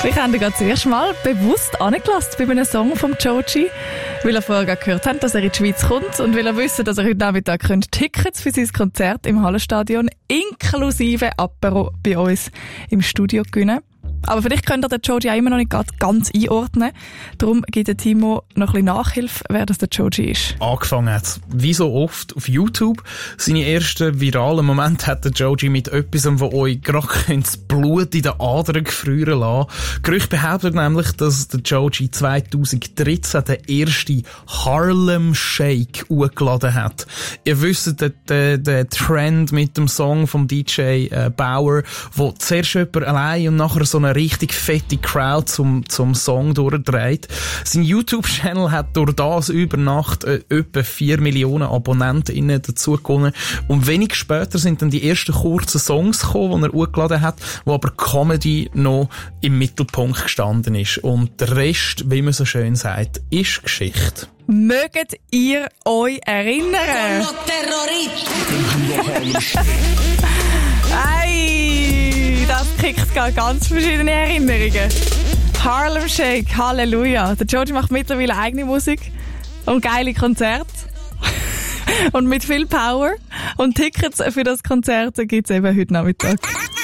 Ich habe ihn gerade das erste Mal bewusst angelassen bei einem Song vom Joji, weil er vorher gehört hat, dass er in die Schweiz kommt und weil er wusste, dass er heute Nachmittag Tickets für sein Konzert im Hallenstadion inklusive Apero bei uns im Studio gewinnen. Aber vielleicht könnt ihr den Joji auch immer noch nicht ganz einordnen. Darum gibt der Timo noch ein bisschen Nachhilfe, wer das der Joji ist. Angefangen hat, wie so oft, auf YouTube. Seine ersten viralen Momente hat der Joji mit etwas, das euch gerade das Blut in den Adern gefrieren lassen. Gerüchte behauptet nämlich, dass der Joji 2013 den ersten Harlem Shake hochgeladen hat. Ihr wisst, der Trend mit dem Song vom DJ Bauer, wo zuerst jemand allein und nachher so eine richtig fette Crowd zum Song durchdreht. Sein YouTube-Channel hat durch das über Nacht etwa 4 Millionen AbonnentInnen dazu gewonnen. Und wenig später sind dann die ersten kurzen Songs gekommen, die er hochgeladen hat, wo aber Comedy noch im Mittelpunkt gestanden ist. Und der Rest, wie man so schön sagt, ist Geschichte. Mögt ihr euch erinnern? Das kriegt gar ganz verschiedene Erinnerungen. Harlem Shake, Halleluja. Der Joji macht mittlerweile eigene Musik und geile Konzerte. Und mit viel Power. Und Tickets für das Konzert gibt's eben heute Nachmittag.